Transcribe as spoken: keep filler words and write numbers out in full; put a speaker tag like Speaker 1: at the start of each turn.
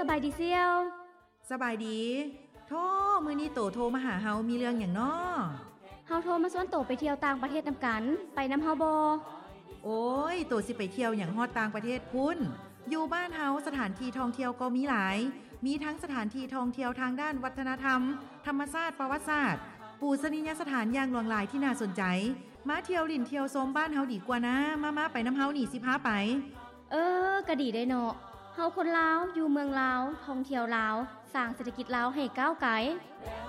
Speaker 1: บายดีเซียว
Speaker 2: สบายดีโธ่มื้อนี้โตโทรมาหาเฮามีเรื่องหยังน้อ
Speaker 1: เฮาโทรมาชวนโตไปเที่ยวต่างประเทศนำกันไปนำเฮาบ่
Speaker 2: โอ้ยโตสิไปเที่ยวหยังฮอดต่างประเทศพุ่นอยู่บ้านเฮาสถานที่ท่องเที่ยวก็มีหลายมีทั้งสถานที่ท่องเที่ยวทางด้านวัฒนธรรมธรรมชาติประวัติศาสตร์ปูชนียสถานอย่างหลากหลายที่น่าสนใจมาเที่ยวลิ่นเที่ยวชมบ้านเฮาดีกว่านะมาๆไปนำเฮานี่สิพาไป
Speaker 1: เออก็ดีได้เนาะเฮาคนลาวอยู่เมืองลาวท่องเที่ยวลาวสร้างเศรษฐกิจลาวให้ก้าวไกล